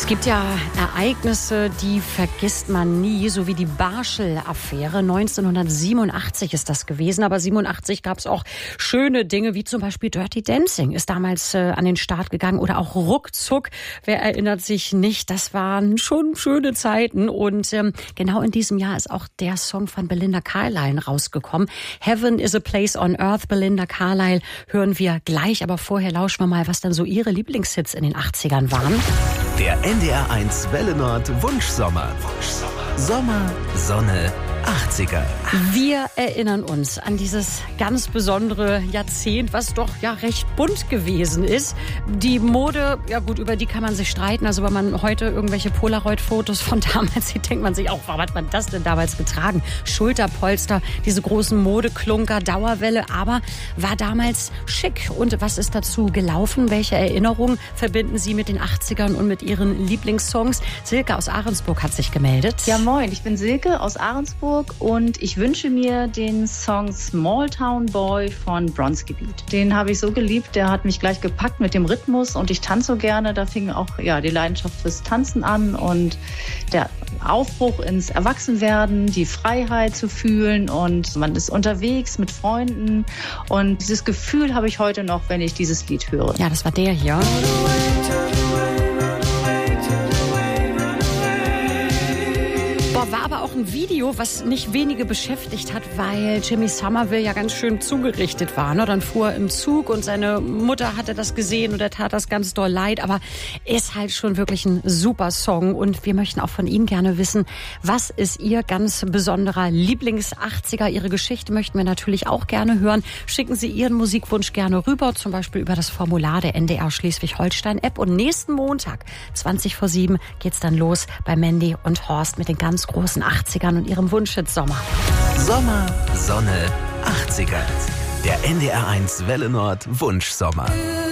Es gibt ja Ereignisse, die vergisst man nie, so wie die Barschel-Affäre. 1987 ist das gewesen, aber 87 gab es auch schöne Dinge, wie zum Beispiel Dirty Dancing ist damals an den Start gegangen oder auch Ruckzuck. Wer erinnert sich nicht? Das waren schon schöne Zeiten und genau in diesem Jahr ist auch der Song von Belinda Carlisle rausgekommen. Heaven is a Place on Earth, Belinda Carlisle, hören wir gleich, aber vorher lauschen wir mal, was dann so ihre Lieblingshits in den 80ern waren. Der NDR1 Welle Nord Wunschsommer. Sommer, Sonne, 80er. Wir erinnern uns an dieses ganz besondere Jahrzehnt, was doch ja recht bunt gewesen ist. Die Mode, ja gut, über die kann man sich streiten. Also wenn man heute irgendwelche Polaroid-Fotos von damals sieht, denkt man sich auch, warum hat man das denn damals getragen? Schulterpolster, diese großen Modeklunker, Dauerwelle, aber war damals schick. Und was ist dazu gelaufen? Welche Erinnerungen verbinden Sie mit den 80ern und mit Ihren Lieblingssongs? Silke aus Ahrensburg hat sich gemeldet. Ja, moin, ich bin Silke aus Ahrensburg und ich wünsche mir den Song Small Town Boy von Bronzegebiet. Den habe ich so geliebt, der hat mich gleich gepackt mit dem Rhythmus und ich tanze so gerne. Da fing auch die Leidenschaft fürs Tanzen an und der Aufbruch ins Erwachsenwerden, die Freiheit zu fühlen und man ist unterwegs mit Freunden und dieses Gefühl habe ich heute noch, wenn ich dieses Lied höre. Ja, das war der hier. War aber auch ein Video, was nicht wenige beschäftigt hat, weil Jimmy Somerville ja ganz schön zugerichtet war. Ne? Dann fuhr er im Zug und seine Mutter hatte das gesehen und er tat das ganz doll leid. Aber ist halt schon wirklich ein super Song. Und wir möchten auch von Ihnen gerne wissen, was ist Ihr ganz besonderer Lieblings-80er? Ihre Geschichte möchten wir natürlich auch gerne hören. Schicken Sie Ihren Musikwunsch gerne rüber, zum Beispiel über das Formular der NDR Schleswig-Holstein-App. Und nächsten Montag, 20:07, geht's dann los bei Mandy und Horst mit den ganz großen 80ern und ihrem Wunschhit Sommer. Sommer, Sonne, 80er. Der NDR1 Welle Nord Wunschsommer.